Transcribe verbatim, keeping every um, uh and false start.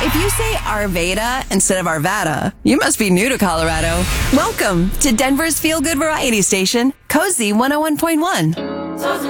If you say Arvada instead of Arvada, you must be new to Colorado. Welcome to Denver's Feel Good Variety Station, Cozy one oh one point one.